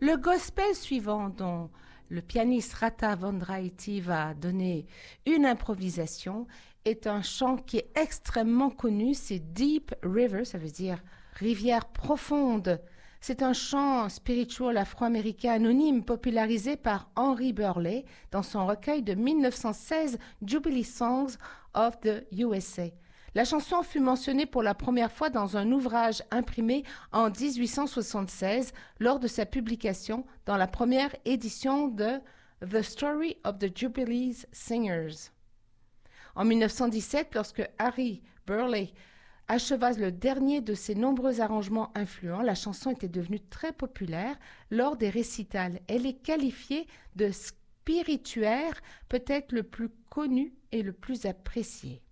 Le gospel suivant, dont le pianiste Rata Vondraiti va donner une improvisation, est un chant qui est extrêmement connu, c'est Deep River, ça veut dire rivière profonde. C'est un chant spirituel afro-américain anonyme popularisé par Henry Burley dans son recueil de 1916 Jubilee Songs of the USA. La chanson fut mentionnée pour la première fois dans un ouvrage imprimé en 1876 lors de sa publication dans la première édition de The Story of the Jubilee Singers. En 1917, lorsque Harry Burley acheva le dernier de ses nombreux arrangements influents, la chanson était devenue très populaire lors des récitals. Elle est qualifiée de spirituaire, peut-être le plus connu et le plus apprécié.